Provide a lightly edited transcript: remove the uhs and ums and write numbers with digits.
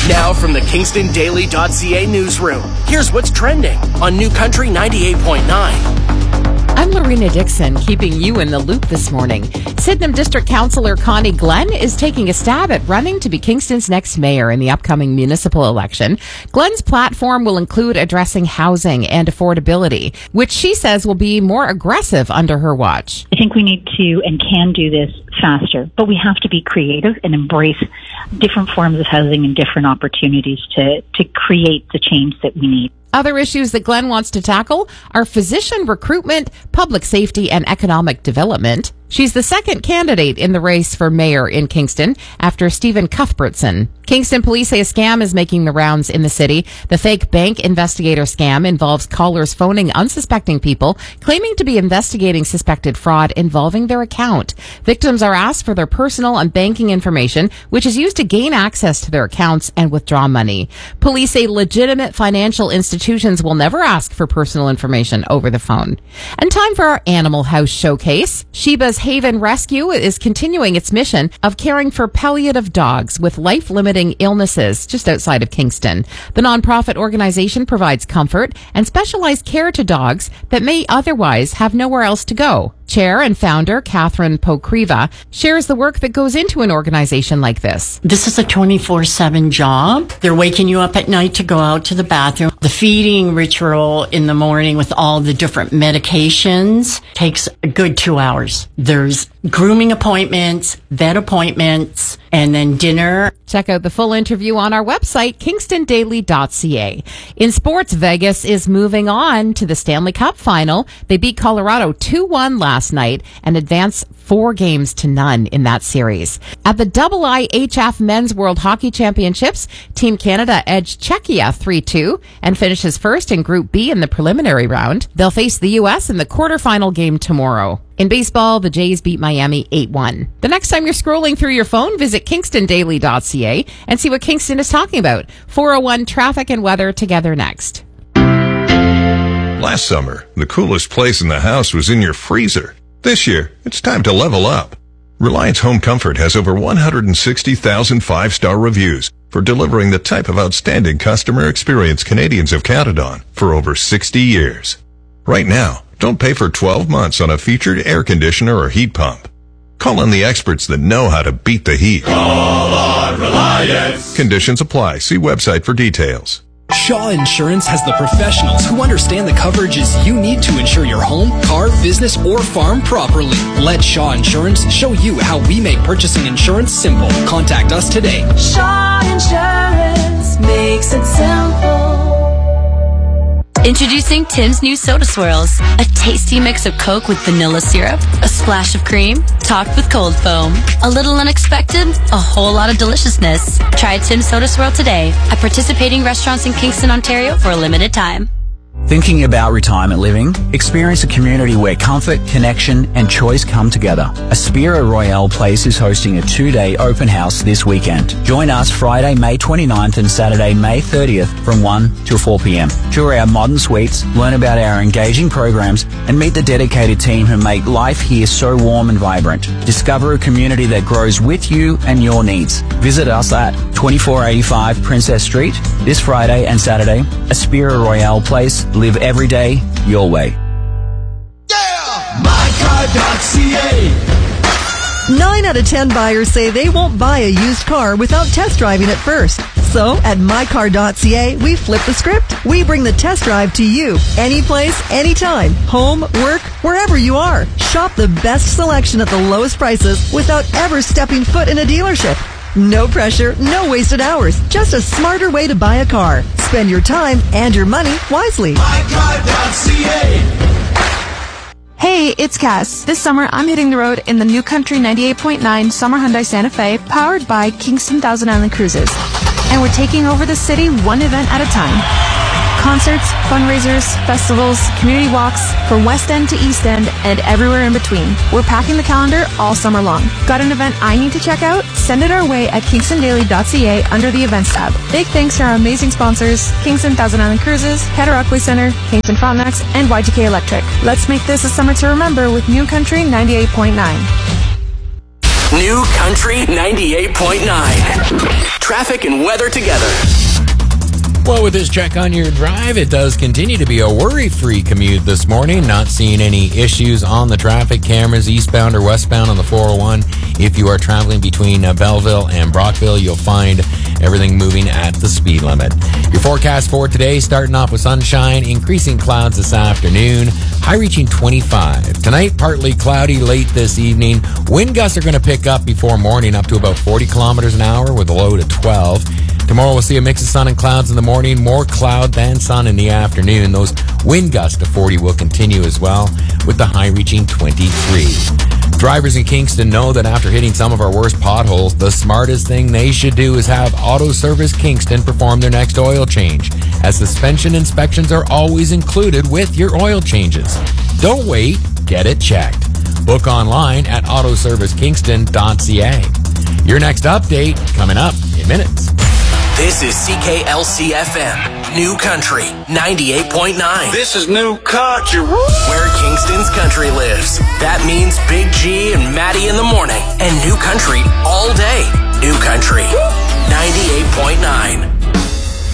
Now from the KingstonDaily.ca newsroom, here's what's trending on New Country 98.9. I'm Lorena Dixon, keeping you in the loop this morning. Sydenham District Councillor Connie Glenn is taking a stab at running to be Kingston's next mayor in the upcoming municipal election. Glenn's platform will include addressing housing and affordability, which she says will be more aggressive under her watch. I think we need to and can do this faster, but we have to be creative and embrace different forms of housing and different opportunities to create the change that we need. Other issues that Glenn wants to tackle are physician recruitment, public safety, and economic development. She's the second candidate in the race for mayor in Kingston after Stephen Cuthbertson. Kingston police say a scam is making the rounds in the city. The fake bank investigator scam involves callers phoning unsuspecting people, claiming to be investigating suspected fraud involving their account. Victims are asked for their personal and banking information, which is used to gain access to their accounts and withdraw money. Police say legitimate financial institutions will never ask for personal information over the phone. And time for our Animal House showcase. Sheba's Haven Rescue is continuing its mission of caring for palliative dogs with life-limiting illnesses just outside of Kingston. The nonprofit organization provides comfort and specialized care to dogs that may otherwise have nowhere else to go. Chair and founder Catherine Pokriva shares the work that goes into an organization like this. This is a 24/7 job. They're waking you up at night to go out to the bathroom. The feeding ritual in the morning with all the different medications takes a good 2 hours. There's grooming appointments, vet appointments, and then dinner. Check out the full interview on our website, KingstonDaily.ca. In sports, Vegas is moving on to the Stanley Cup final. They beat Colorado 2-1 last night and advanced 4-0 in that series. At the IIHF Men's World Hockey Championships, Team Canada edged Czechia 3-2 and finishes first in Group B in the preliminary round. They'll face the U.S. in the quarterfinal game tomorrow. In baseball, the Jays beat Miami 8-1. The next time you're scrolling through your phone, visit KingstonDaily.ca and see what Kingston is talking about. 401 traffic and weather together next. Last summer, the coolest place in the house was in your freezer. This year, it's time to level up. Reliance Home Comfort has over 160,000 five-star reviews for delivering the type of outstanding customer experience Canadians have counted on for over 60 years. Right now, don't pay for 12 months on a featured air conditioner or heat pump. Call on the experts that know how to beat the heat. Call on Reliance. Conditions apply. See website for details. Shaw Insurance has the professionals who understand the coverages you need to insure your home, car, business, or farm properly. Let Shaw Insurance show you how we make purchasing insurance simple. Contact us today. Shaw Insurance makes it simple. Introducing Tim's new Soda Swirls, a tasty mix of Coke with vanilla syrup, a splash of cream, topped with cold foam. A little unexpected, a whole lot of deliciousness. Try Tim's Soda Swirl today at participating restaurants in Kingston, Ontario for a limited time. Thinking about retirement living? Experience a community where comfort, connection, and choice come together. Aspira Royale Place is hosting a 2-day open house this weekend. Join us Friday, May 29th and Saturday, May 30th from 1 to 4 p.m. Tour our modern suites, learn about our engaging programs, and meet the dedicated team who make life here so warm and vibrant. Discover a community that grows with you and your needs. Visit us at 2485 Princess Street this Friday and Saturday. Aspira Royale Place. Live every day your way. Yeah! MyCar.ca. 9 out of 10 buyers say they won't buy a used car without test driving it first. So at MyCar.ca, we flip the script. We bring the test drive to you. Any place, anytime. Home, work, wherever you are. Shop the best selection at the lowest prices without ever stepping foot in a dealership. No pressure, no wasted hours. Just a smarter way to buy a car. Spend your time and your money wisely. MyCar.ca. Hey, it's Cass. This summer, I'm hitting the road in the New Country 98.9 Summer Hyundai Santa Fe, powered by Kingston Thousand Island Cruises. And we're taking over the city one event at a time. Concerts, fundraisers, festivals, community walks, from West End to East End, and everywhere in between. We're packing the calendar all summer long. Got an event I need to check out? Send it our way at KingstonDaily.ca under the Events tab. Big thanks to our amazing sponsors, Kingston Thousand Island Cruises, Cataraqui Center, Kingston Frontenac, and YGK Electric. Let's make this a summer to remember with New Country 98.9. New Country 98.9. Traffic traffic and weather together. Well, with this check on your drive, it does continue to be a worry-free commute this morning. Not seeing any issues on the traffic cameras, eastbound or westbound on the 401. If you are traveling between Belleville and Brockville, you'll find everything moving at the speed limit. Your forecast for today, starting off with sunshine, increasing clouds this afternoon, high reaching 25. Tonight, partly cloudy late this evening. Wind gusts are going to pick up before morning, up to about 40 kilometers an hour with a low to 12. Tomorrow we'll see a mix of sun and clouds in the morning, more cloud than sun in the afternoon. Those wind gusts to 40 will continue as well, with the high reaching 23. Drivers in Kingston know that after hitting some of our worst potholes, the smartest thing they should do is have Auto Service Kingston perform their next oil change, as suspension inspections are always included with your oil changes. Don't wait, get it checked. Book online at autoservicekingston.ca. Your next update coming up in minutes. This is CKLC-FM, New Country 98.9. This is New Country. Where Kingston's country lives. That means Big G and Maddie in the morning. And New Country all day. New Country 98.9.